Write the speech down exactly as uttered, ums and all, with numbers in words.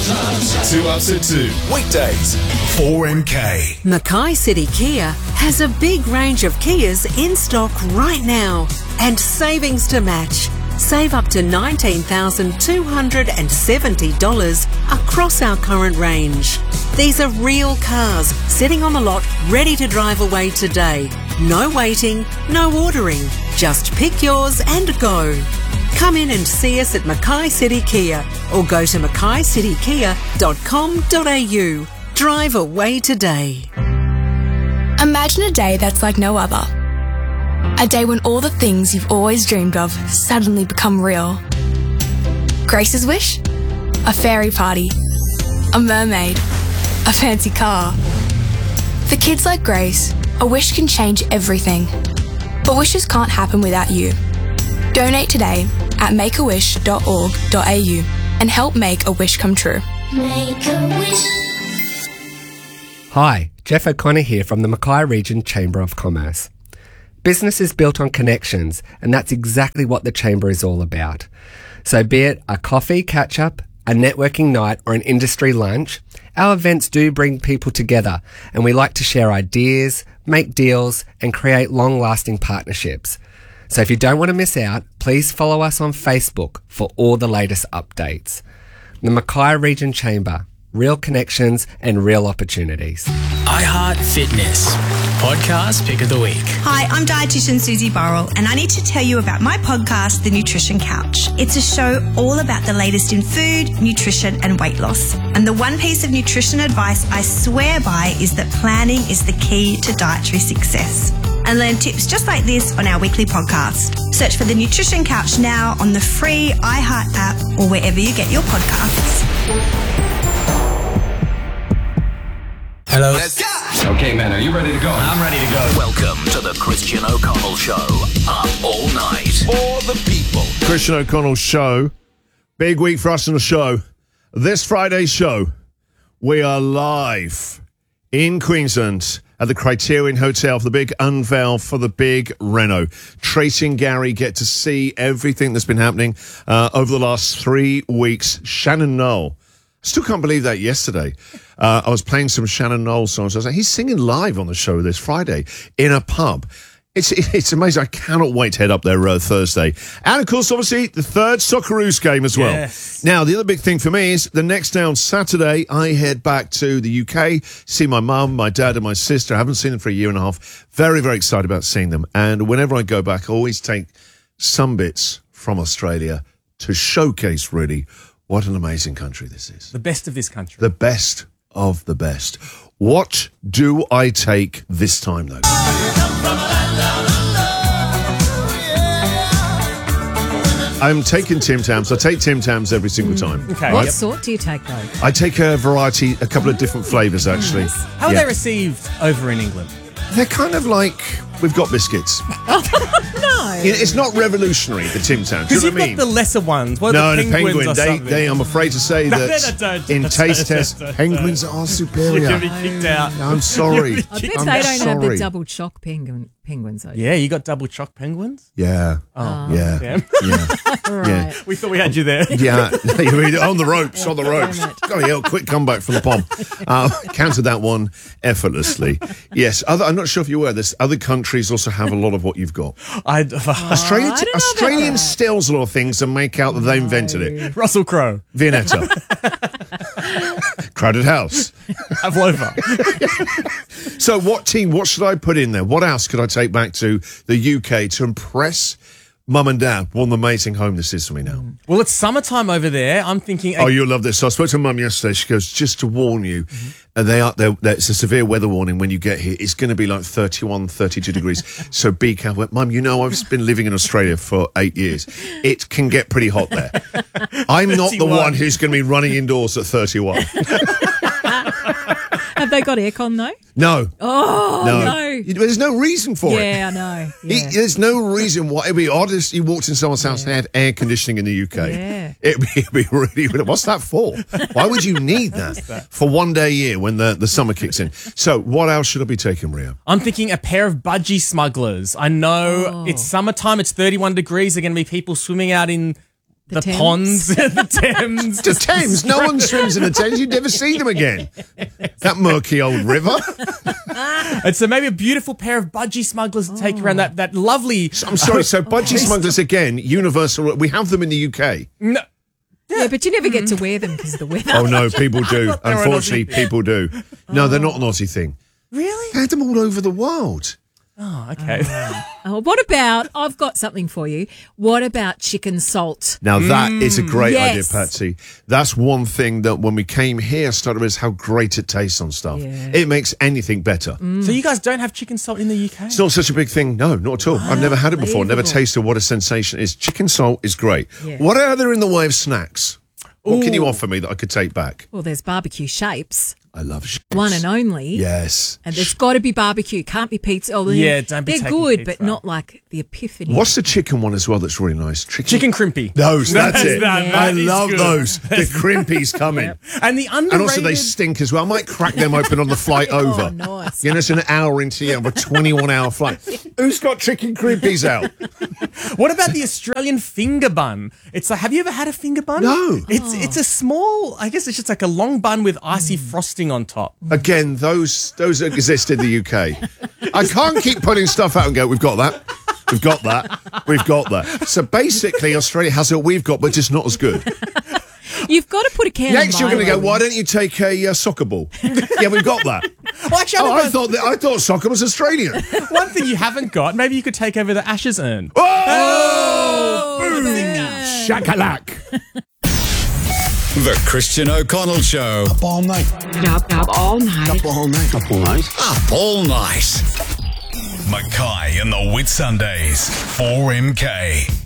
Two Ups at Two. Weekdays, four M K. Mackay City Kia has a big range of Kias in stock right now and savings to match. Save up to nineteen thousand two hundred seventy dollars across our current range. These are real cars sitting on the lot ready to drive away today. No waiting, no ordering. Just pick yours and go. Come in and see us at Mackay City Kia or go to mackay city kia dot com dot a u. Drive away today. Imagine a day that's like no other. A day when all the things you've always dreamed of suddenly become real. Grace's wish? A fairy party. A mermaid. A fancy car. For kids like Grace, a wish can change everything. But wishes can't happen without you. Donate today at make a wish dot org dot a u and help make a wish come true. Make a wish. Hi, Jeff O'Connor here from the Mackay Region Chamber of Commerce. Business is built on connections, and that's exactly what the Chamber is all about. So be it a coffee catch-up, a networking night or an industry lunch, our events do bring people together, and we like to share ideas, make deals and create long-lasting partnerships. So if you don't want to miss out, please follow us on Facebook for all the latest updates. The Mackay Region Chamber, real connections and real opportunities. iHeart Fitness, podcast pick of the week. Hi, I'm dietitian Susie Burrell, and I need to tell you about my podcast, The Nutrition Couch. It's a show all about the latest in food, nutrition and weight loss. And the one piece of nutrition advice I swear by is that planning is the key to dietary success. And learn tips just like this on our weekly podcast. Search for The Nutrition Couch now on the free iHeart app or wherever you get your podcasts. Hello. Let's go. Okay, man, are you ready to go? I'm ready to go. Welcome to the Christian O'Connell Show. Up all night. For the people. Christian O'Connell Show. Big week for us on the show. This Friday's show, we are live in Queensland at the Criterion Hotel for the big unveil for the big reno. Tracy and Gary get to see everything that's been happening uh, over the last three weeks. Shannon Noll. Still can't believe that yesterday. Uh, I was playing some Shannon Noll songs. I was like, he's singing live on the show this Friday in a pub. It's it's amazing. I cannot wait to head up there uh, Thursday. And, of course, obviously, the third Socceroos game as well. Yes. Now, the other big thing for me is the next day on Saturday, I head back to the U K, see my mum, my dad and my sister. I haven't seen them for a year and a half. Very, very excited about seeing them. And whenever I go back, I always take some bits from Australia to showcase, really, what an amazing country this is. The best of this country. The best of the best. What do I take this time, though? I'm taking Tim Tams. I take Tim Tams every single time. Okay. What Yep. sort do you take, though? I take a variety, a couple of different flavours, actually. How are Yeah. they received over in England? They're kind of like, we've got biscuits. No. You know, it's not revolutionary, the Tim Tams. Do you Because know you've what I mean? got the lesser ones. What No, are the the penguins penguin. or They, something? they, I'm afraid to say No, that no, no, don't, in don't, taste don't, test, don't, penguins don't. are You're superior. going to be kicked out. I'm sorry. I bet I'm they don't have the sorry. double choc penguin, penguins, though. Yeah, you got double choc penguins? Yeah. Oh, Yeah. damn. Yeah. Right. Yeah. We thought we had you there. Yeah, you're on the ropes, on the ropes. Damn it. Oh, yeah, quick comeback from the pom. Uh, counted that one effortlessly. Yes, other, I'm not sure if you were. There's other countries also have a lot of what you've got. I, Australia, I don't know Australian about that. steals a lot of things and make out that they invented it. Russell Crowe. Viennetta. Crowded House. Pavlova. So what team, what should I put in there? What else could I take back to the U K to impress Mum and Dad? What an amazing home this is for me now. Well, it's summertime over there. I'm thinking... Oh, you'll love this. So I spoke to Mum yesterday. She goes, just to warn you, and they are there. It's a severe weather warning when you get here. It's going to be like thirty-one, thirty-two degrees. So be careful. Mum, you know I've been living in Australia for eight years. It can get pretty hot there. I'm not the thirty-one. one who's going to be running indoors at thirty-one. Have they got aircon, though? No. Oh, No. no. You- There's no reason for it. Yeah, I know. He- Yeah. there's no reason why. It'd be odd if you walked in someone's house and had air conditioning in the U K. Yeah. It'd be, it'd be really, really. What's that for? Why would you need that for one day a year when the, the summer kicks in? So, what else should I be taking, Rio? I'm thinking a pair of budgie smugglers. I know Oh. it's summertime. It's thirty-one degrees. There are going to be people swimming out in The the Thames. ponds, the Thames. The Thames. No one swims in the Thames. You'd never see them again. That murky old river. And so maybe a beautiful pair of budgie smugglers to take around that, that lovely... I'm sorry, so budgie smugglers again, universal. We have them in the U K. No. Yeah, but you never get to wear them because of the weather. Oh, no, people do. They're an Unfortunately, Aussie. people do. No, they're not an Aussie thing. Really? They had them all over the world. Oh, okay. Oh, what about, I've got something for you. What about chicken salt? Now, that is a great Yes. idea, Patsy. That's one thing that when we came here, started with how great it tastes on stuff. Yeah. It makes anything better. So you guys don't have chicken salt in the U K? It's not such a big thing. No, not at all. I've never had it before. Never Unbelievable. tasted what a sensation it is. Chicken salt is great. Yeah. What are there in the way of snacks? What can you Ooh. offer me that I could take back? Well, there's barbecue shapes, I love shapes. one and only. Yes. And there's got to be barbecue. Can't be pizza. Oh, Yeah, don't be They're taking good, pizza. but not like the epiphany. What's the chicken one as well that's really nice? Chicken, Chicken crimpy. Those, that's That's- it. that- I that is love good. those. The crimpies coming. And the underrated... And also they stink as well. I might crack them open on the flight over. Oh, nice. You know, it's an hour into you know, a twenty-one hour flight. Who's got chicken crimpies out? What about the Australian finger bun? It's like, have you ever had a finger bun? No. It's it's a small, I guess it's just like a long bun with icy frosting on top. Again, those those exist in the U K. I can't keep putting stuff out and go, we've got that. We've got that. We've got that. So basically, Australia has what we've got, but just not as good. You've got to put a can Next, of you're going to go, Milo why don't you take a uh, soccer ball? Yeah, we've got that. Well, actually, Oh, I, I thought that, I thought soccer was Australian. one thing you haven't got, maybe you could take over the Ashes urn. Oh! Boom! Shakalak. The Christian O'Connell Show. Up all night. Up, up all night. Up all night. Up all night. Up all night. Mackay and the Whitsundays. four M K.